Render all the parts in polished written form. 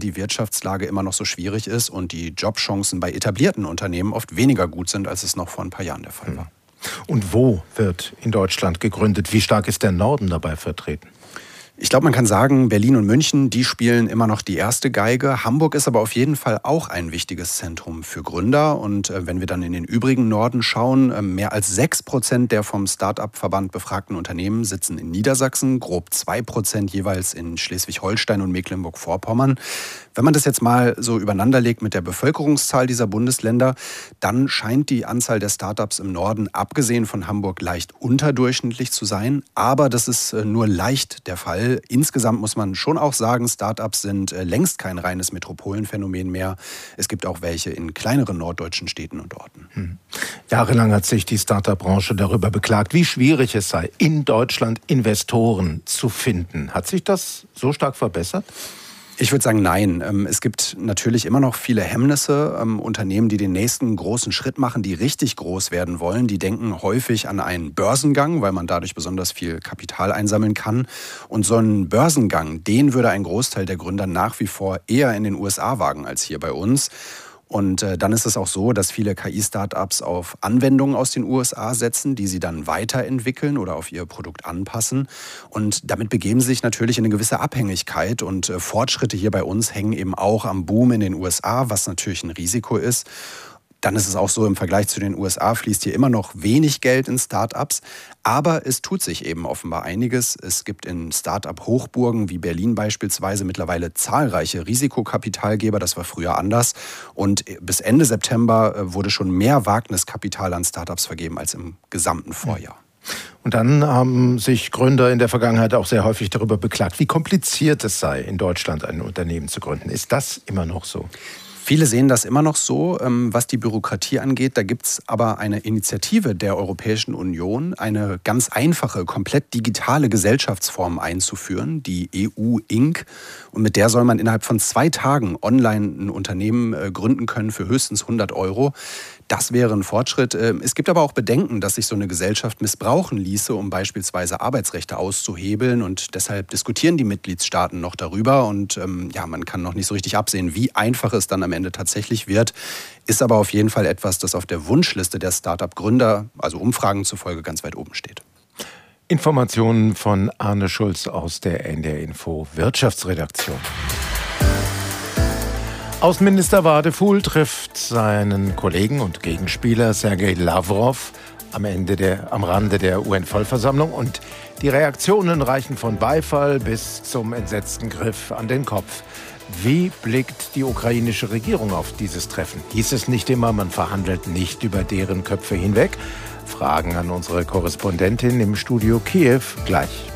die Wirtschaftslage immer noch so schwierig ist und die Jobchancen bei etablierten Unternehmen oft weniger gut sind, als es noch vor ein paar Jahren der Fall war. Und wo wird in Deutschland gegründet? Wie stark ist der Norden dabei vertreten? Ich glaube, man kann sagen, Berlin und München, die spielen immer noch die erste Geige. Hamburg ist aber auf jeden Fall auch ein wichtiges Zentrum für Gründer. Und wenn wir dann in den übrigen Norden schauen, mehr als 6% der vom Start-up-Verband befragten Unternehmen sitzen in Niedersachsen, grob 2% jeweils in Schleswig-Holstein und Mecklenburg-Vorpommern. Wenn man das jetzt mal so übereinander legt mit der Bevölkerungszahl dieser Bundesländer, dann scheint die Anzahl der Start-ups im Norden, abgesehen von Hamburg, leicht unterdurchschnittlich zu sein. Aber das ist nur leicht der Fall. Insgesamt muss man schon auch sagen, Start-ups sind längst kein reines Metropolenphänomen mehr. Es gibt auch welche in kleineren norddeutschen Städten und Orten. Jahrelang hat sich die Start-up-Branche darüber beklagt, wie schwierig es sei, in Deutschland Investoren zu finden. Hat sich das so stark verbessert? Ich würde sagen, nein. Es gibt natürlich immer noch viele Hemmnisse. Unternehmen, die den nächsten großen Schritt machen, die richtig groß werden wollen, die denken häufig an einen Börsengang, weil man dadurch besonders viel Kapital einsammeln kann. Und so einen Börsengang, den würde ein Großteil der Gründer nach wie vor eher in den USA wagen als hier bei uns. Und dann ist es auch so, dass viele KI-Startups auf Anwendungen aus den USA setzen, die sie dann weiterentwickeln oder auf ihr Produkt anpassen. Und damit begeben sie sich natürlich in eine gewisse Abhängigkeit. Und Fortschritte hier bei uns hängen eben auch am Boom in den USA, was natürlich ein Risiko ist. Dann ist es auch so, im Vergleich zu den USA fließt hier immer noch wenig Geld in Start-ups. Aber es tut sich eben offenbar einiges. Es gibt in Start-up-Hochburgen wie Berlin beispielsweise mittlerweile zahlreiche Risikokapitalgeber. Das war früher anders. Und bis Ende September wurde schon mehr Wagniskapital an Start-ups vergeben als im gesamten Vorjahr. Und dann haben sich Gründer in der Vergangenheit auch sehr häufig darüber beklagt, wie kompliziert es sei, in Deutschland ein Unternehmen zu gründen. Ist das immer noch so? Viele sehen das immer noch so, was die Bürokratie angeht. Da gibt es aber eine Initiative der Europäischen Union, eine ganz einfache, komplett digitale Gesellschaftsform einzuführen, die EU Inc. Und mit der soll man innerhalb von 2 Tagen online ein Unternehmen gründen können für höchstens 100 Euro. Das wäre ein Fortschritt. Es gibt aber auch Bedenken, dass sich so eine Gesellschaft missbrauchen ließe, um beispielsweise Arbeitsrechte auszuhebeln. Und deshalb diskutieren die Mitgliedstaaten noch darüber. Und man kann noch nicht so richtig absehen, wie einfach es dann am Ende tatsächlich wird. Ist aber auf jeden Fall etwas, das auf der Wunschliste der Start-up-Gründer, also Umfragen zufolge, ganz weit oben steht. Informationen von Arne Schulz aus der NDR Info Wirtschaftsredaktion. Außenminister Wadefuhl trifft seinen Kollegen und Gegenspieler Sergei Lavrov am Rande der UN-Vollversammlung. Und die Reaktionen reichen von Beifall bis zum entsetzten Griff an den Kopf. Wie blickt die ukrainische Regierung auf dieses Treffen? Hieß es nicht immer, man verhandelt nicht über deren Köpfe hinweg? Fragen an unsere Korrespondentin im Studio Kiew gleich.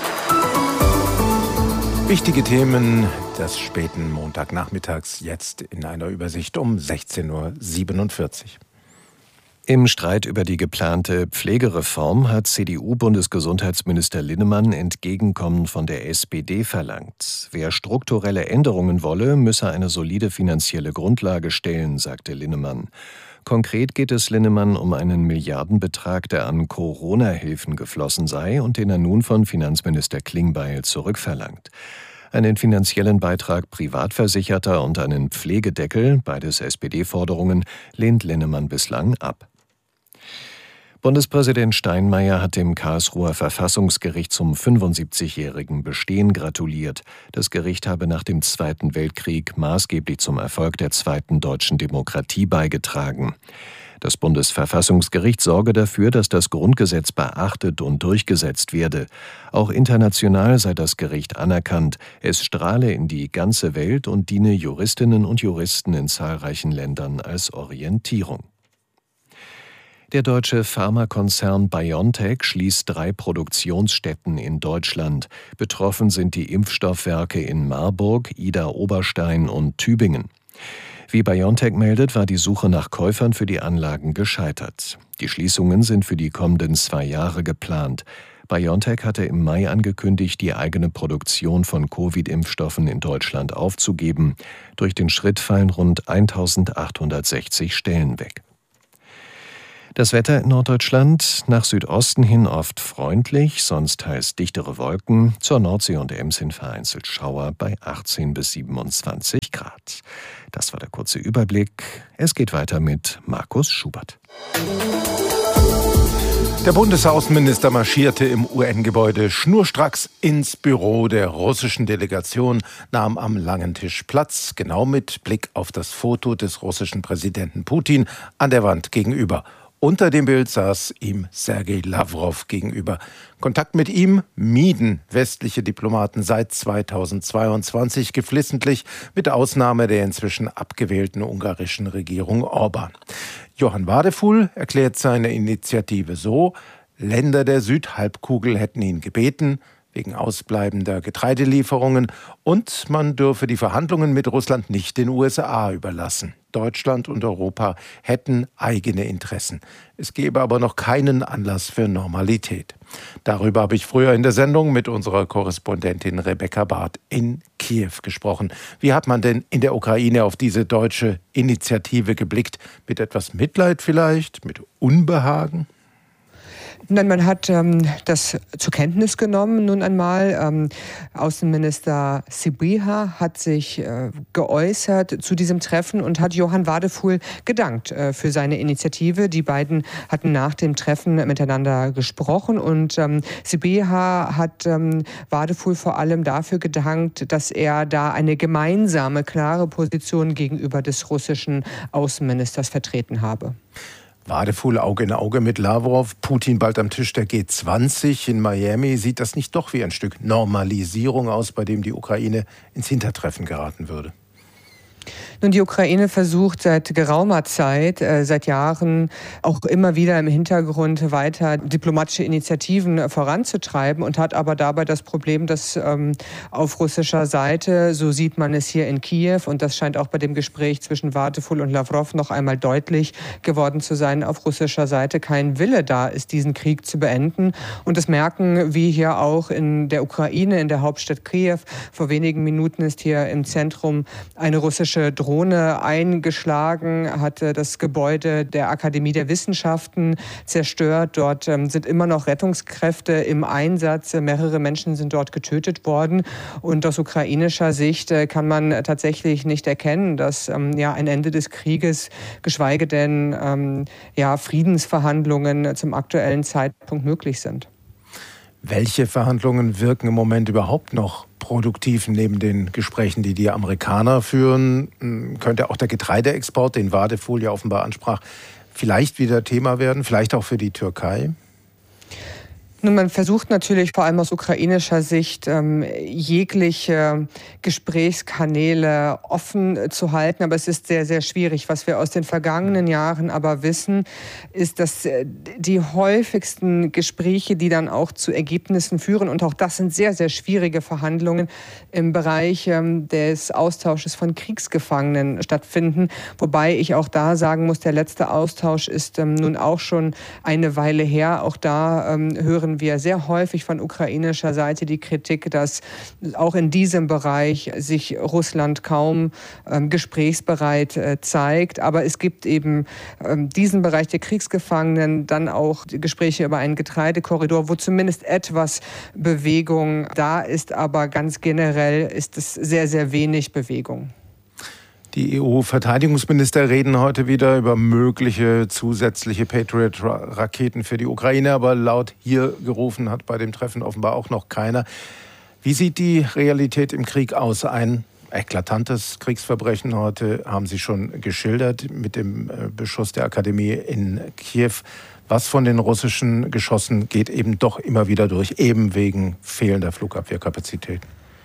Wichtige Themen des späten Montagnachmittags jetzt in einer Übersicht um 16:47 Uhr. Im Streit über die geplante Pflegereform hat CDU-Bundesgesundheitsminister Linnemann Entgegenkommen von der SPD verlangt. Wer strukturelle Änderungen wolle, müsse eine solide finanzielle Grundlage stellen, sagte Linnemann. Konkret geht es Linnemann um einen Milliardenbetrag, der an Corona-Hilfen geflossen sei und den er nun von Finanzminister Klingbeil zurückverlangt. Einen finanziellen Beitrag Privatversicherter und einen Pflegedeckel, beides SPD-Forderungen, lehnt Linnemann bislang ab. Bundespräsident Steinmeier hat dem Karlsruher Verfassungsgericht zum 75-jährigen Bestehen gratuliert. Das Gericht habe nach dem Zweiten Weltkrieg maßgeblich zum Erfolg der zweiten deutschen Demokratie beigetragen. Das Bundesverfassungsgericht sorge dafür, dass das Grundgesetz beachtet und durchgesetzt werde. Auch international sei das Gericht anerkannt. Es strahle in die ganze Welt und diene Juristinnen und Juristen in zahlreichen Ländern als Orientierung. Der deutsche Pharmakonzern BioNTech schließt 3 Produktionsstätten in Deutschland. Betroffen sind die Impfstoffwerke in Marburg, Idar-Oberstein und Tübingen. Wie BioNTech meldet, war die Suche nach Käufern für die Anlagen gescheitert. Die Schließungen sind für die kommenden 2 Jahre geplant. BioNTech hatte im Mai angekündigt, die eigene Produktion von Covid-Impfstoffen in Deutschland aufzugeben. Durch den Schritt fallen rund 1.860 Stellen weg. Das Wetter in Norddeutschland nach Südosten hin oft freundlich, sonst teils dichtere Wolken, zur Nordsee und Ems hin vereinzelt Schauer bei 18 bis 27 Grad. Das war der kurze Überblick. Es geht weiter mit Markus Schubert. Der Bundesaußenminister marschierte im UN-Gebäude schnurstracks ins Büro der russischen Delegation, nahm am langen Tisch Platz, genau mit Blick auf das Foto des russischen Präsidenten Putin an der Wand gegenüber. Unter dem Bild saß ihm Sergei Lavrov gegenüber. Kontakt mit ihm mieden westliche Diplomaten seit 2022 geflissentlich, mit Ausnahme der inzwischen abgewählten ungarischen Regierung Orbán. Johann Wadefuhl erklärt seine Initiative so: Länder der Südhalbkugel hätten ihn gebeten, wegen ausbleibender Getreidelieferungen, und man dürfe die Verhandlungen mit Russland nicht den USA überlassen. Deutschland und Europa hätten eigene Interessen. Es gäbe aber noch keinen Anlass für Normalität. Darüber habe ich früher in der Sendung mit unserer Korrespondentin Rebecca Barth in Kiew gesprochen. Wie hat man denn in der Ukraine auf diese deutsche Initiative geblickt? Mit etwas Mitleid vielleicht? Mit Unbehagen? Nein, man hat das zur Kenntnis genommen nun einmal. Außenminister Sybiha hat sich geäußert zu diesem Treffen und hat Johann Wadefuhl gedankt für seine Initiative. Die beiden hatten nach dem Treffen miteinander gesprochen und Sybiha hat Wadefuhl vor allem dafür gedankt, dass er da eine gemeinsame, klare Position gegenüber des russischen Außenministers vertreten habe. Wadefuhl Auge in Auge mit Lavrov, Putin bald am Tisch der G20 in Miami. Sieht das nicht doch wie ein Stück Normalisierung aus, bei dem die Ukraine ins Hintertreffen geraten würde? Nun, die Ukraine versucht seit geraumer Zeit, seit Jahren auch immer wieder im Hintergrund weiter diplomatische Initiativen voranzutreiben und hat aber dabei das Problem, dass auf russischer Seite, so sieht man es hier in Kiew, und das scheint auch bei dem Gespräch zwischen Wadefuhl und Lavrov noch einmal deutlich geworden zu sein, auf russischer Seite kein Wille da ist, diesen Krieg zu beenden. Und das merken wir hier auch in der Ukraine, in der Hauptstadt Kiew. Vor wenigen Minuten ist hier im Zentrum eine russische Drohne eingeschlagen, hat das Gebäude der Akademie der Wissenschaften zerstört. Dort sind immer noch Rettungskräfte im Einsatz. Mehrere Menschen sind dort getötet worden. Und aus ukrainischer Sicht kann man tatsächlich nicht erkennen, dass ein Ende des Krieges, geschweige denn Friedensverhandlungen zum aktuellen Zeitpunkt möglich sind. Welche Verhandlungen wirken im Moment überhaupt noch produktiv neben den Gesprächen, die die Amerikaner führen? Könnte auch der Getreideexport, den Wadefuhl ja offenbar ansprach, vielleicht wieder Thema werden, vielleicht auch für die Türkei? Nun, man versucht natürlich vor allem aus ukrainischer Sicht jegliche Gesprächskanäle offen zu halten, aber es ist sehr, sehr schwierig. Was wir aus den vergangenen Jahren aber wissen, ist, dass die häufigsten Gespräche, die dann auch zu Ergebnissen führen, und auch das sind sehr, sehr schwierige Verhandlungen, im Bereich des Austausches von Kriegsgefangenen stattfinden. Wobei ich auch da sagen muss, der letzte Austausch ist nun auch schon eine Weile her. Auch da hören wir sehr häufig von ukrainischer Seite die Kritik, dass auch in diesem Bereich sich Russland kaum gesprächsbereit zeigt. Aber es gibt eben diesen Bereich der Kriegsgefangenen, dann auch die Gespräche über einen Getreidekorridor, wo zumindest etwas Bewegung da ist. Aber ganz generell ist es sehr, sehr wenig Bewegung. Die EU-Verteidigungsminister reden heute wieder über mögliche zusätzliche Patriot-Raketen für die Ukraine, aber laut hier gerufen hat bei dem Treffen offenbar auch noch keiner. Wie sieht die Realität im Krieg aus? Ein eklatantes Kriegsverbrechen heute haben Sie schon geschildert mit dem Beschuss der Akademie in Kiew. Was von den russischen Geschossen geht eben doch immer wieder durch, eben wegen fehlender Flugabwehrkapazität?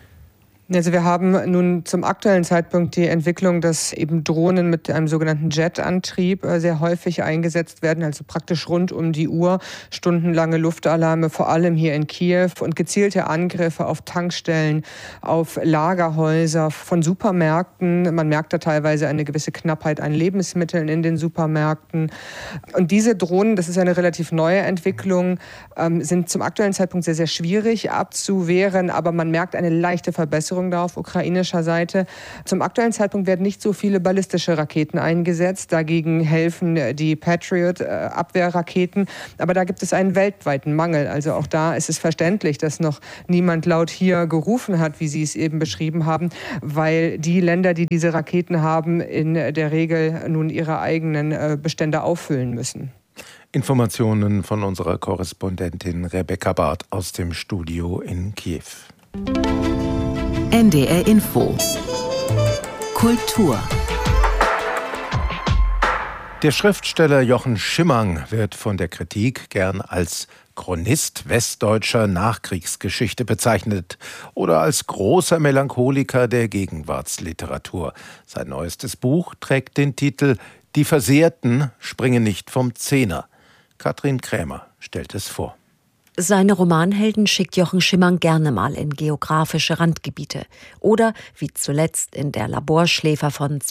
Also wir haben nun zum aktuellen Zeitpunkt die Entwicklung, dass eben Drohnen mit einem sogenannten Jetantrieb sehr häufig eingesetzt werden, also praktisch rund um die Uhr, stundenlange Luftalarme, vor allem hier in Kiew, und gezielte Angriffe auf Tankstellen, auf Lagerhäuser von Supermärkten. Man merkt da teilweise eine gewisse Knappheit an Lebensmitteln in den Supermärkten. Und diese Drohnen, das ist eine relativ neue Entwicklung, sind zum aktuellen Zeitpunkt sehr, sehr schwierig abzuwehren, aber man merkt eine leichte Verbesserung Aufrüstung da auf ukrainischer Seite. Zum aktuellen Zeitpunkt werden nicht so viele ballistische Raketen eingesetzt. Dagegen helfen die Patriot-Abwehrraketen. Aber da gibt es einen weltweiten Mangel. Also auch da ist es verständlich, dass noch niemand laut hier gerufen hat, wie Sie es eben beschrieben haben, weil die Länder, die diese Raketen haben, in der Regel nun ihre eigenen Bestände auffüllen müssen. Informationen von unserer Korrespondentin Rebecca Barth aus dem Studio in Kiew. NDR Info. Kultur. Der Schriftsteller Jochen Schimmang wird von der Kritik gern als Chronist westdeutscher Nachkriegsgeschichte bezeichnet oder als großer Melancholiker der Gegenwartsliteratur. Sein neuestes Buch trägt den Titel »Die Versehrten springen nicht vom Zehner«. Katrin Krämer stellt es vor. Seine Romanhelden schickt Jochen Schimmang gerne mal in geografische Randgebiete oder, wie zuletzt in Der Laborschläfer von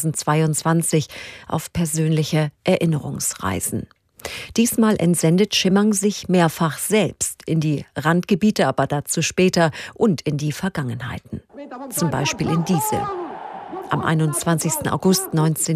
2022, auf persönliche Erinnerungsreisen. Diesmal entsendet Schimmang sich mehrfach selbst in die Randgebiete, aber dazu später, und in die Vergangenheiten. Zum Beispiel in diese. Am 21. August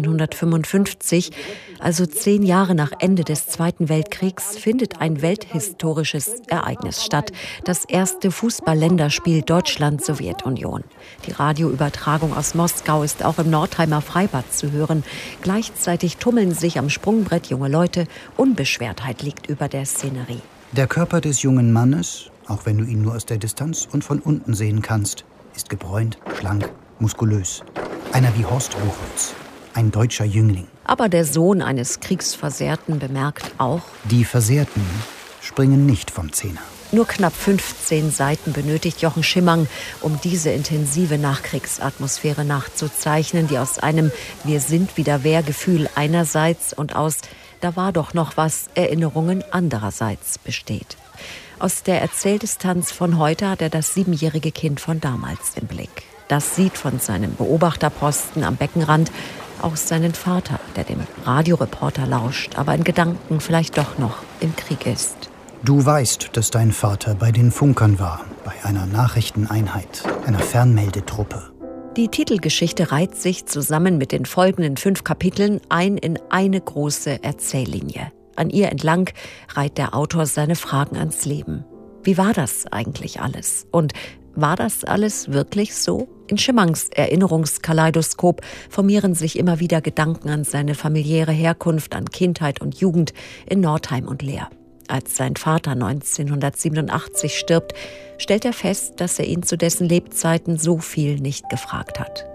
1955, also 10 Jahre nach Ende des Zweiten Weltkriegs, findet ein welthistorisches Ereignis statt. Das erste Fußball-Länderspiel Deutschland-Sowjetunion. Die Radioübertragung aus Moskau ist auch im Nordheimer Freibad zu hören. Gleichzeitig tummeln sich am Sprungbrett junge Leute. Unbeschwertheit liegt über der Szenerie. Der Körper des jungen Mannes, auch wenn du ihn nur aus der Distanz und von unten sehen kannst, ist gebräunt, schlank, muskulös. Einer wie Horst Buchholz, ein deutscher Jüngling. Aber der Sohn eines Kriegsversehrten bemerkt auch: Die Versehrten springen nicht vom Zehner. Nur knapp 15 Seiten benötigt Jochen Schimmang, um diese intensive Nachkriegsatmosphäre nachzuzeichnen, die aus einem Wir-sind-wieder-wer-Gefühl einerseits und aus Da war doch noch was Erinnerungen andererseits besteht. Aus der Erzähldistanz von heute hat er das 7-jährige Kind von damals im Blick. Das sieht von seinem Beobachterposten am Beckenrand auch seinen Vater, der dem Radioreporter lauscht, aber in Gedanken vielleicht doch noch im Krieg ist. Du weißt, dass dein Vater bei den Funkern war, bei einer Nachrichteneinheit, einer Fernmeldetruppe. Die Titelgeschichte reiht sich zusammen mit den folgenden 5 Kapiteln ein in eine große Erzähllinie. An ihr entlang reiht der Autor seine Fragen ans Leben. Wie war das eigentlich alles? Und war das alles wirklich so? In Schimmangs Erinnerungskaleidoskop formieren sich immer wieder Gedanken an seine familiäre Herkunft, an Kindheit und Jugend in Nordheim und Leer. Als sein Vater 1987 stirbt, stellt er fest, dass er ihn zu dessen Lebzeiten so viel nicht gefragt hat.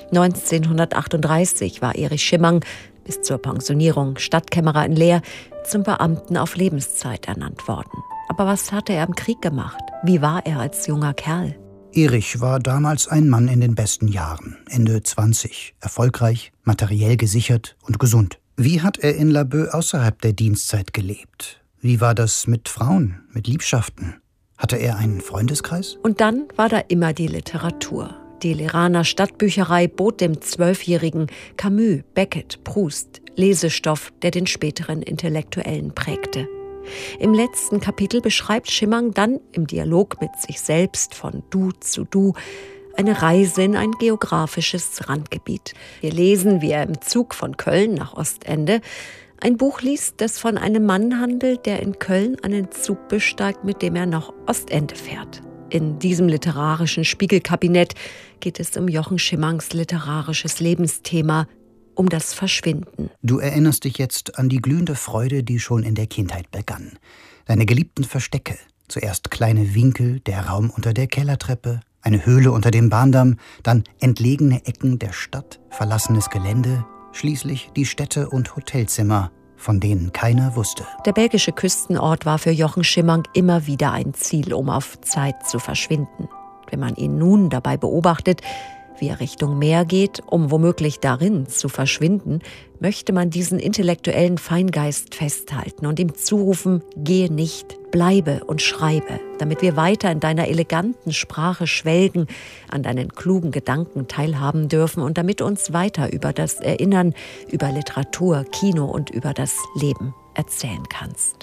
1938 war Erich Schimmang bis zur Pensionierung Stadtkämmerer in Leer zum Beamten auf Lebenszeit ernannt worden. Aber was hatte er im Krieg gemacht? Wie war er als junger Kerl? Erich war damals ein Mann in den besten Jahren, Ende 20, erfolgreich, materiell gesichert und gesund. Wie hat er in Laboe außerhalb der Dienstzeit gelebt? Wie war das mit Frauen, mit Liebschaften? Hatte er einen Freundeskreis? Und dann war da immer die Literatur. Die Leraner Stadtbücherei bot dem 12-jährigen Camus, Beckett, Proust Lesestoff, der den späteren Intellektuellen prägte. Im letzten Kapitel beschreibt Schimmang dann im Dialog mit sich selbst von Du zu Du eine Reise in ein geografisches Randgebiet. Wir lesen, wie er im Zug von Köln nach Ostende ein Buch liest, das von einem Mann handelt, der in Köln einen Zug besteigt, mit dem er nach Ostende fährt. In diesem literarischen Spiegelkabinett geht es um Jochen Schimmangs literarisches Lebensthema, um das Verschwinden. Du erinnerst dich jetzt an die glühende Freude, die schon in der Kindheit begann. Deine geliebten Verstecke. Zuerst kleine Winkel, der Raum unter der Kellertreppe, eine Höhle unter dem Bahndamm, dann entlegene Ecken der Stadt, verlassenes Gelände, schließlich die Städte und Hotelzimmer, von denen keiner wusste. Der belgische Küstenort war für Jochen Schimmang immer wieder ein Ziel, um auf Zeit zu verschwinden. Wenn man ihn nun dabei beobachtet, wie er Richtung Meer geht, um womöglich darin zu verschwinden, möchte man diesen intellektuellen Feingeist festhalten und ihm zurufen: Gehe nicht, bleibe und schreibe, damit wir weiter in deiner eleganten Sprache schwelgen, an deinen klugen Gedanken teilhaben dürfen und damit uns weiter über das Erinnern, über Literatur, Kino und über das Leben erzählen kannst.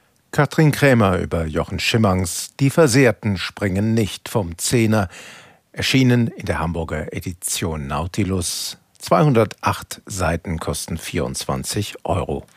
Katrin Krämer über Jochen Schimmangs »Die Versehrten springen nicht vom Zehner«. Erschienen in der Hamburger Edition Nautilus. 208 Seiten kosten 24 €.